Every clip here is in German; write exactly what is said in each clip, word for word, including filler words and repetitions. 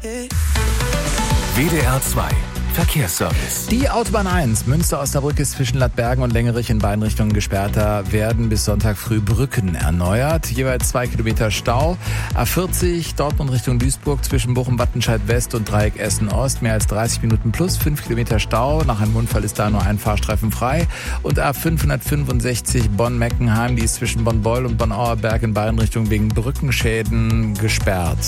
W D R zwei Verkehrsservice. Die Autobahn eins, Münster-Osnabrück, ist zwischen Ladbergen und Lengerich in beiden Richtungen gesperrt. Da werden bis Sonntag früh Brücken erneuert. Jeweils zwei Kilometer Stau. A vierzig, Dortmund Richtung Duisburg, zwischen Bochum-Wattenscheid West und Dreieck Essen-Ost. Mehr als dreißig Minuten plus, fünf Kilometer Stau. Nach einem Unfall ist da nur ein Fahrstreifen frei. Und A fünfhundertfünfundsechzig Bonn-Meckenheim, die ist zwischen Bonn-Beul und Bonn-Auerberg in beiden Richtungen wegen Brückenschäden gesperrt.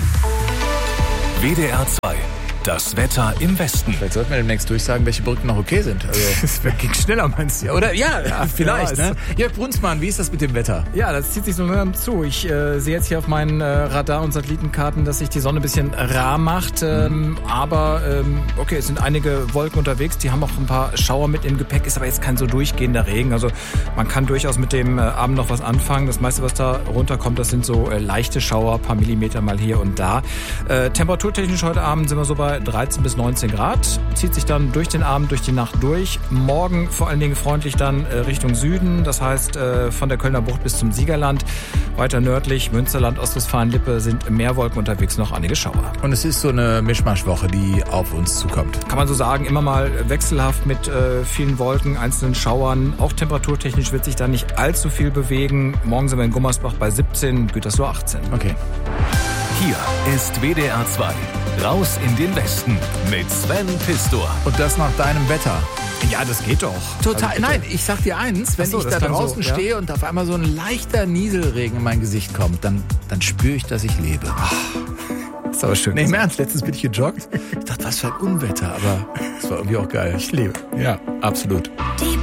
W D R zwei. Das Wetter im Westen. Vielleicht sollten wir demnächst durchsagen, welche Brücken noch okay sind. Also, das ging schneller, meinst du? oder? Ja, ja vielleicht. Ja, ne? Jörg Brunsmann, wie ist das mit dem Wetter? Ja, das zieht sich so langsam zu. Ich äh, sehe jetzt hier auf meinen äh, Radar- und Satellitenkarten, dass sich die Sonne ein bisschen rar macht. Ähm, aber ähm, okay, es sind einige Wolken unterwegs. Die haben auch ein paar Schauer mit im Gepäck. Ist aber jetzt kein so durchgehender Regen. Also man kann durchaus mit dem äh, Abend noch was anfangen. Das meiste, was da runterkommt, das sind so äh, leichte Schauer, paar Millimeter mal hier und da. Äh, temperaturtechnisch heute Abend sind wir so bei dreizehn bis neunzehn Grad, zieht sich dann durch den Abend, durch die Nacht durch. Morgen vor allen Dingen freundlich dann äh, Richtung Süden, das heißt äh, von der Kölner Bucht bis zum Siegerland. Weiter nördlich, Münsterland, Ostwestfalen-Lippe sind mehr Wolken unterwegs, noch einige Schauer. Und es ist so eine Mischmaschwoche, die auf uns zukommt. Kann man so sagen, immer mal wechselhaft mit äh, vielen Wolken, einzelnen Schauern. Auch temperaturtechnisch wird sich da nicht allzu viel bewegen. Morgen sind wir in Gummersbach bei siebzehn, Gütersloh achtzehn. Okay. Hier ist W D R zwei. Raus in den Westen mit Sven Pistor. Und das nach deinem Wetter. Ja, das geht doch. Total. Also Nein, ich sag dir eins, wenn Ach so, ich das da kann draußen so, ja? stehe und auf einmal so ein leichter Nieselregen in mein Gesicht kommt, dann, dann spüre ich, dass ich lebe. Das ist aber schön. Nee, im Ernst, letztens bin ich gejoggt. Ich dachte, was für ein Unwetter, aber es war irgendwie auch geil. Ich lebe. Ja, absolut. Die